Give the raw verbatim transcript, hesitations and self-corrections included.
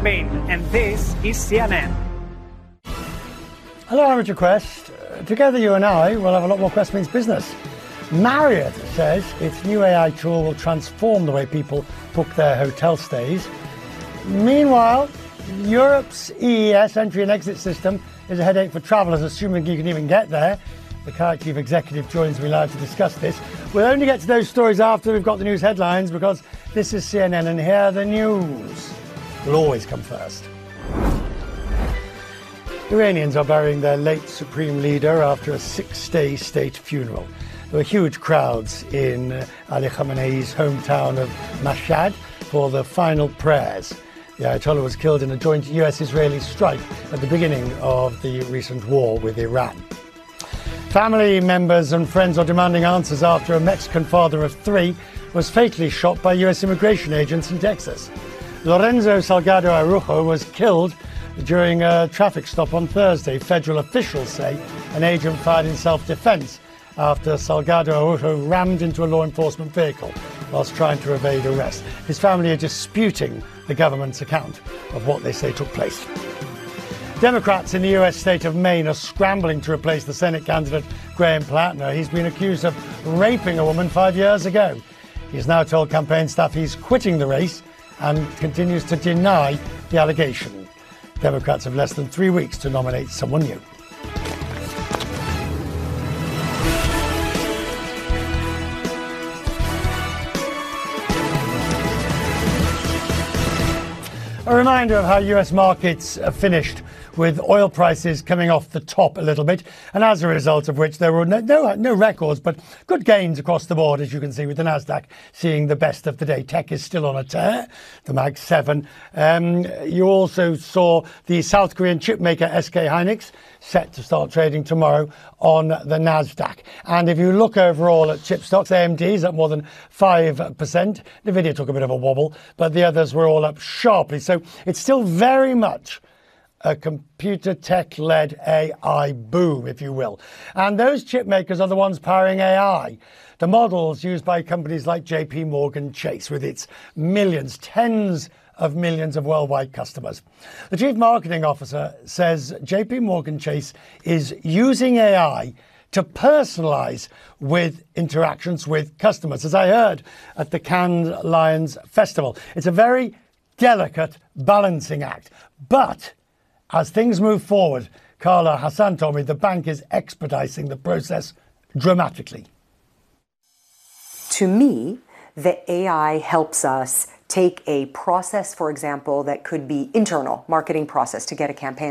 Spain, and this is C N N. Hello, I'm Richard Quest. Uh, together, you and I will have a lot more Quest Means Business. Marriott says its new A I tool will transform the way people book their hotel stays. Meanwhile, Europe's E E S entry and exit system is a headache for travellers, assuming you can even get there. The Kayak Chief Executive joins me live to discuss this. We'll only get to those stories after we've got the news headlines, because this is C N N and here are the news. Will always come first. Iranians are burying their late supreme leader after a six-day state funeral. There were huge crowds in Ali Khamenei's hometown of Mashhad for the final prayers. The Ayatollah was killed in a joint U S-Israeli strike at the beginning of the recent war with Iran. Family members and friends are demanding answers after a Mexican father of three was fatally shot by U S immigration agents in Texas. Lorenzo Salgado Araujo was killed during a traffic stop on Thursday. Federal officials say an agent fired in self-defense after Salgado Araujo rammed into a law enforcement vehicle whilst trying to evade arrest. His family are disputing the government's account of what they say took place. Democrats in the U S state of Maine are scrambling to replace the Senate candidate Graham Plattner. He's been accused of raping a woman five years ago. He's now told campaign staff he's quitting the race and continues to deny the allegation. Democrats have less than three weeks to nominate someone new. A reminder of how U S markets finished, with oil prices coming off the top a little bit, and as a result of which there were no, no, no records, but good gains across the board, as you can see, with the Nasdaq seeing the best of the day. Tech is still on a tear, the Mag seven. Um, you also saw the South Korean chip maker S K Hynix set to start trading tomorrow on the Nasdaq. And if you look overall at chip stocks, A M D is up more than five percent. Nvidia took a bit of a wobble, but the others were all up sharply. So it's still very much a computer tech-led A I boom, if you will. And those chip makers are the ones powering A I. The models used by companies like J P Morgan Chase, with its millions, tens of millions of worldwide customers. The chief marketing officer says J P Morgan Chase is using A I to personalize with interactions with customers, as I heard at the Cannes Lions Festival. It's a very delicate balancing act. But as things move forward, Carla Hassan told me the bank is expediting the process dramatically. To me, the A I helps us take a process, for example, that could be internal marketing process to get a campaign